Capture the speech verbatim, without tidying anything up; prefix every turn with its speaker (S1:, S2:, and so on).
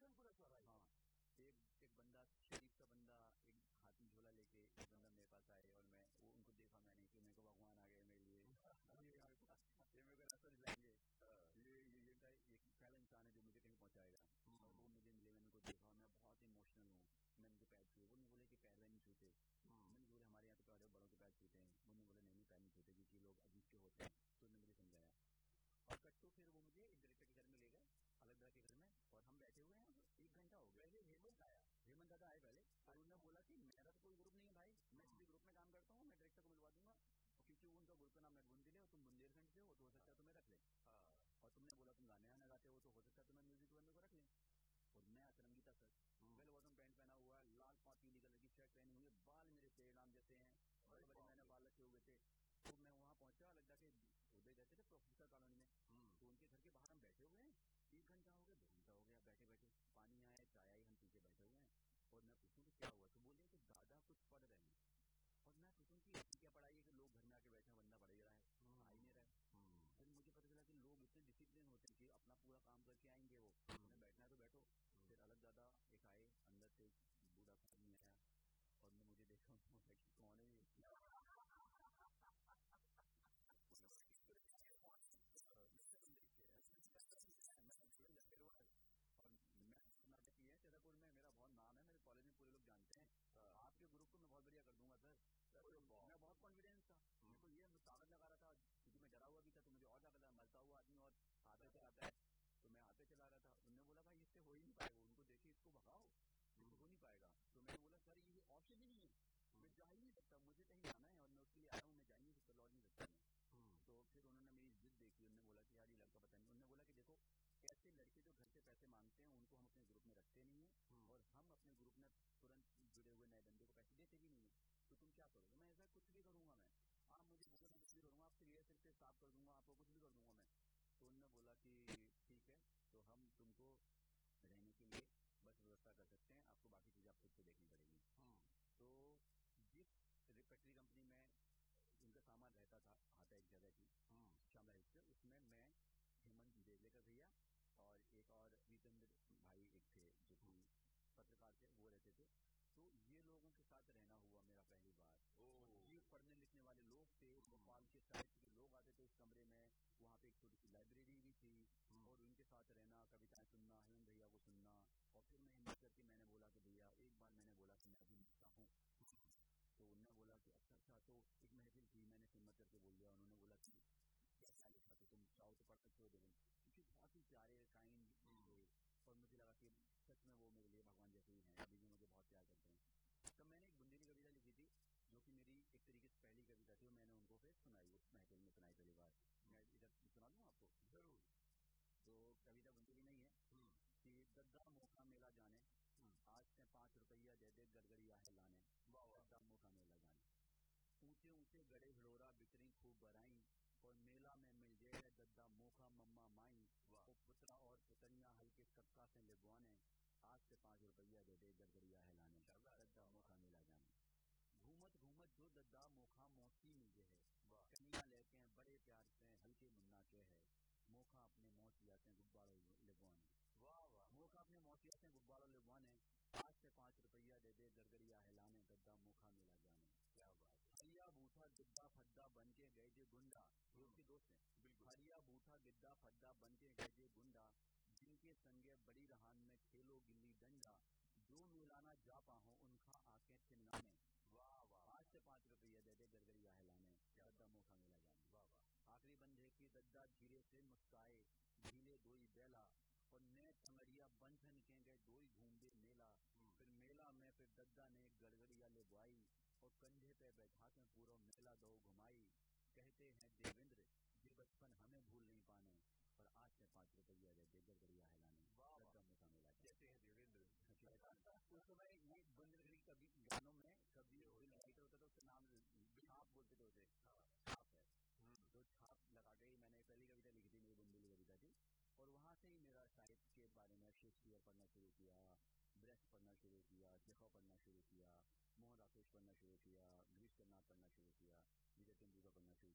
S1: पूरा सवाल।
S2: हाँ, एक एक बंदा शरीफ का बंदा एक हाथ में झोला लेके एक बंदा मेरे पास आए और मैं वो उनको देखा मैंने कि मेरे को भगवान आ गए मेरे लिए ये मेरे को रास्ता दिलाएंगे, ये ये ये एक पहला इंसान है जो मुझे कहीं पहुंचाएगा। और वो मुझे मिले, मैंने उनको देखा और मैं बहुत इमोशनल हूँ। मैंने उनके पैर छुए, वो नहीं बोले कि पैर नहीं छूते। मैंने बोले हमारे यहाँ तो पैर बड़ों के पैर छूते हैं। उन्होंने बोले नहीं पैर नहीं छूते क्योंकि लोग अजीब के होते हैं। तो उन्होंने मुझे समझाया और कट्टू फिर वो मुझे एक डायरेक्टर के घर में ले गए, अलग के घर में, और हम बैठे हुए हैं। एक घंटा हो गया। हेमंत आया, हेमंत दादा आए पहले और उन्होंने बोला कि मेरा तो कोई ग्रुप नहीं है भाई, मैं किसी ग्रुप में काम करता हूँ, मैं डायरेक्टर को मिलवा दूंगा क्योंकि उनका ग्रुप का नाम है बुंदेली और तुम बुंदेलखंड से हो तो हो सकता है तुम्हें रख ले। और तुमने बोला तुम गाने आने गाते हो तो हो सकता है तुम्हें म्यूजिक बंदे को रख ले। और मैं अतरंगी था सर, वेल बॉटम पैंट पहना हुआ है, लाल पाँच पीली कलर की शर्ट पहनी हुई है, बाल मेरे पेड़ नाम जैसे हैं, बड़े बड़े मैंने बाल रखे हुए थे। तो मैं वहाँ पहुंचा, लगता कि उधर रहते थे प्रोफेसर कॉलोनी में, तो उनके घर के बाहर हम बैठे हुए हैं। एक घंटा हो गया, दो घंटा हो गया, बैठे बैठे पानी आया, चाय आई, हम पीछे बैठे हुए हैं। और मैं पूछूं कि क्या हुआ, तो बोले कि दादा कुछ पढ़ रहे हैं। और मैं पूछूं कि ऐसी क्या पढ़ाई है कि लोग घर में आके बैठे हैं, बंदा पढ़ ही रहा है, आ ही नहीं रहा है। फिर मुझे पता चला कि लोग इतने डिसिप्लिन होते हैं कि अपना पूरा काम करके आएंगे, वो उन्हें बैठना है तो बैठो। फिर अलग दादा एक आए, अंदर से बूढ़ा आदमी आया और ने मुझे देखा, कि कौन है ये। और मैं नाटक की है चित्रपुर में, मेरा बहुत नाम है, मेरे कॉलेज में पूरे लोग जानते हैं। आपके ग्रुप को मैं बहुत बढ़िया कर दूंगा सर। मैं बहुत कॉन्फिडेंस था, मेरे को ये ताकत लगा रहा था क्योंकि मैं डरा हुआ भी था, तो मुझे और ताकत लगा, मरता हुआ आदमी और आते चलाता है, तो मैं आते चला रहा था। उन्होंने बोला भाई इससे हो ही नहीं पाएगा, उनको देखिए इसको भगाओ, इसको हो नहीं पाएगा। तो मैंने बोला सर ये ऑप्शन ही नहीं है, मैं जा ही नहीं सकता, मुझे कहीं जाना है और मैं उसके लिए आया हूँ, मैं जा ही नहीं सकता, लौट नहीं सकता मैं। तो फिर उन्होंने मेरी जिद देखी, उन्होंने बोला कि यार ये लड़का पता नहीं, उन्होंने बोला कि देखो ऐसे लड़के जो घर से पैसे मांगते हैं उनको हम अपने ग्रुप में रखते नहीं है और हम अपने ग्रुप में तुरंत जुड़े हुए नए बंदे को पैसे देते भी नहीं है। तो तुम क्या करोगे? मैं ऐसा कुछ भी करूंगा, मैं आप मुझे बोलो कुछ भी करूंगा, आपसे ये सिर्फ साफ कर दूंगा, आपको कुछ भी कर दूंगा मैं। तो उन्होंने बोला कि ठीक है, तो हम तुमको रहने के लिए बस व्यवस्था कर सकते हैं, आपको बाकी चीजें आप खुद से देखनी पड़ेगी। तो जिस रिफैक्ट्री कंपनी में उनका सामान रहता था, आता एक जगह की शामला हिल्स पे, उसमें मैं, हेमंत देवलेकर भैया और एक और वीरेंद्र भाई एक थे जो कि पत्रकार थे, वो रहते थे। तो ये लोगों के साथ रहना हुआ मेरा पहली बार। ये पढ़ने लिखने वाले लोग थे, भोपाल के साहित्य के लोग आते थे इस कमरे में, वहाँ पे एक छोटी सी लाइब्रेरी भी थी और उनके साथ रहना, कविताएं सुनना, हेमंत भैया को सुनना। और फिर मैं हिम्मत करके मैंने बोला कि भैया, एक बार मैंने बोला कि मैं अभी लिखता हूँ, तो उन्होंने बोला कि अच्छा अच्छा। तो एक महफिल थी, मैंने हिम्मत करके बोल दिया, उन्होंने बोला कि क्या लिखा, तो तुम चाहो तो पढ़ सकते हो, देखो, क्योंकि बहुत ही प्यारे काइंड थे और मुझे लगा कि सच में वो मेरे लिए भगवान जैसे ही हैं, अभी भी मुझे बहुत प्यार करते हैं। तब मैंने एक बुंदेली कविता लिखी थी जो कि मेरी एक तरीके से पहली कविता थी और मैंने उनको फिर सुनाई, उस महफिल में सुनाई पहली बार। मैं इधर सुना दूँ आपको? जरूर। तो कविता बुंदेली नहीं है कि गद्दा मौका मेला जाने, आज से पाँच रुपया दे दे गड़गड़िया है लाने, गद्दा मौका मेला जाने, ऊंचे ऊंचे गड़े हिड़ोरा बिक्री खूब बराई और मेला में मिल जाए गद्दा मोखा मम्मा माई, वो पुतरा और पुतरिया हल्के कक्का से लिगवाने, आज से पाँच रुपया दे दे गड़गड़िया है लाने, गद्दा मोखा मेला जाने। घूमत घूमत जो गद्दा मोखा मौसी मिल है, कन्या लेके हैं बड़े प्यार से हल्के मुन्ना के है, मोखा अपने मौसी आते हैं गुब्बारों लिगवाने। वाह वाह। मोखा अपने मौसी आते हैं गुब्बारों लिगवाने, आज से पाँच रुपया दे दे गड़गड़िया हिलाने, गद्दा मोखा मेला जाने। क्या बात। हरिया बूठा गिद्दा फद्दा बन के गए जे गुंडा, उसके दोस्त हैं, बिल्कुल। हरिया बूठा गिद्दा फद्दा बन के गए जे गुंडा, जिनके संगे बड़ी रहान में खेलो गिल्ली डंडा, जो मिलाना जा पाहो उनका आंखें चिन्हाने। वाह वाह। आज से पाँच रुपया दे दे गड़गड़िया हिलाने, गद्दा मोखा मेला जाने। वाह वाह। आखिरी बंधे की दद्दा धीरे से मुस्काए, झीले दोई बेला और ने टंगड़िया बंधन के गए दोई घूमदे मेला, फिर मेला में फिर दद्दा ने गड़गड़िया ले बुआई और कंधे पे बैठा के पूरा मेला दो घुमाई। कहते हैं देवेंद्र ये बचपन हमें भूल नहीं पाने, और आज से पाँच रुपया दे दे गड़गड़िया हिलाने, गद्दा मोखा मेला। कहते हैं देवेंद्र। उस समय ये बंदरगढ़ी कभी गानों में कभी राइटर होता था, उसका नाम छाप बोलते थे उसे, छाप है। तो छाप लगा के ही मैंने पहली कविता लिखी थी, मेरी बुंदेली कविता थी, और वहाँ से ही मेरा साहित्य के बारे में शेक्सपियर पढ़ना शुरू किया, ब्रेस्ट पढ़ना शुरू किया, चेखव पढ़ना शुरू किया, मोहन राकेश पढ़ना शुरू किया, गिरीश कर्नाड पढ़ना शुरू किया।